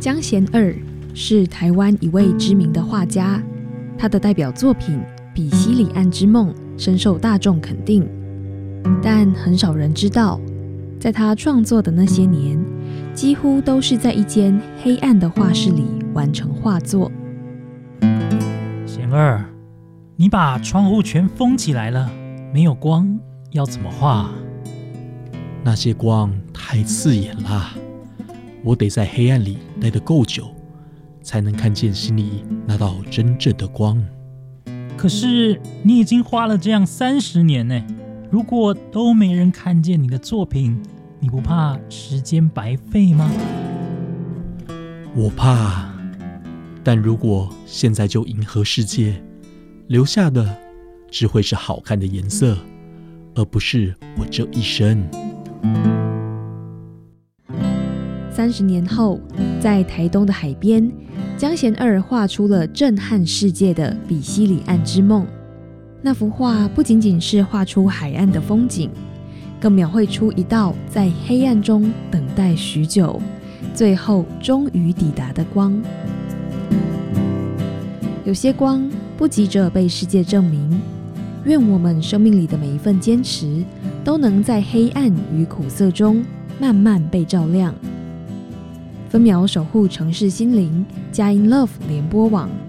江贤二是台湾一位知名的画家，他的代表作品《比西里岸之梦》深受大众肯定，但很少人知道，在他创作的那些年，几乎都是在一间黑暗的画室里完成画作。 贤二，你把窗户全封起来了，没有光，要怎么画？ 那些光太刺眼啦，我得在黑暗里待得够久，才能看见心里那道真正的光。 可是你已经花了这样30年呢，如果都没人看见你的作品，你不怕时间白费吗？ 我怕，但如果现在就迎合世界，留下的只会是好看的颜色，而不是我这一生。 30年后，在台东的海边，江贤二画出了震撼世界的《比西里岸之梦》。那幅画不仅仅是画出海岸的风景，更描绘出一道在黑暗中等待许久，最后终于抵达的光。有些光不急着被世界证明，愿我们生命里的每一份坚持，都能在黑暗与苦涩中慢慢被照亮。分秒守护城市心灵，佳音 Love 联播网